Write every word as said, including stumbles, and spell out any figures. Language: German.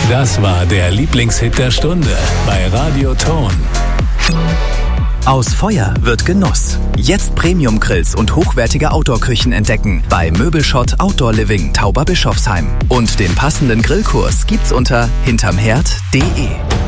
Das war der Lieblingshit der Stunde bei Radio Ton. Aus Feuer wird Genuss. Jetzt Premium-Grills und hochwertige Outdoor-Küchen entdecken bei Möbelschott Outdoor Living Tauberbischofsheim. Und den passenden Grillkurs gibt's unter hintermherd punkt de.